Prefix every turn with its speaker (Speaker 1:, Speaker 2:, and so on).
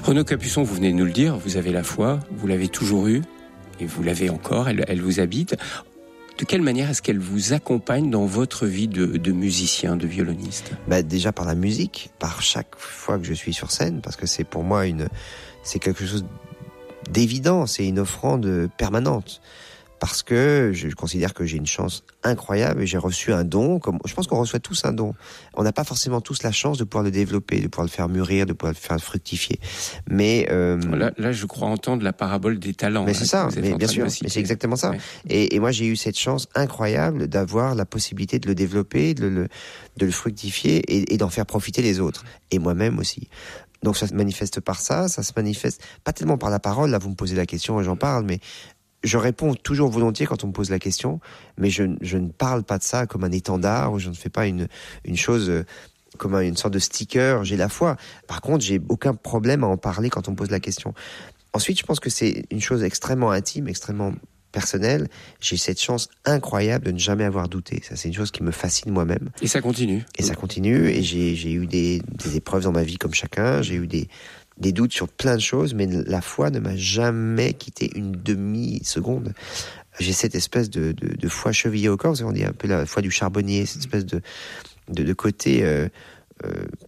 Speaker 1: Renaud Capuçon, vous venez de nous le dire, vous avez la foi, vous l'avez toujours eue, et vous l'avez encore, elle vous habite. De quelle manière est-ce qu'elle vous accompagne dans votre vie de musicien, de violoniste ?
Speaker 2: Déjà par la musique, par chaque fois que je suis sur scène, parce que c'est pour moi c'est quelque chose d'évident, c'est une offrande permanente. Parce que je considère que j'ai une chance incroyable et j'ai reçu un don. Je pense qu'on reçoit tous un don. On n'a pas forcément tous la chance de pouvoir le développer, de pouvoir le faire mûrir, de pouvoir le faire fructifier. Mais
Speaker 1: là, je crois entendre la parabole des talents.
Speaker 2: Mais c'est ça, mais bien sûr, mais c'est exactement ça.
Speaker 1: Ouais.
Speaker 2: Et moi, j'ai eu cette chance incroyable d'avoir la possibilité de le développer, de le fructifier et d'en faire profiter les autres. Et moi-même aussi. Donc ça se manifeste par ça se manifeste pas tellement par la parole. Là, vous me posez la question et j'en parle, mais je réponds toujours volontiers quand on me pose la question, mais je ne parle pas de ça comme un étendard, ou je ne fais pas une chose comme une sorte de sticker. J'ai la foi. Par contre, j'ai aucun problème à en parler quand on me pose la question. Ensuite, je pense que c'est une chose extrêmement intime, extrêmement personnelle. J'ai cette chance incroyable de ne jamais avoir douté. Ça, c'est une chose qui me fascine moi-même.
Speaker 1: Et ça continue.
Speaker 2: Et ça continue. Et j'ai eu des épreuves dans ma vie comme chacun. J'ai eu des doutes sur plein de choses, mais la foi ne m'a jamais quitté une demi-seconde. J'ai cette espèce de foi chevillée au corps, on dit un peu la foi du charbonnier, cette espèce de côté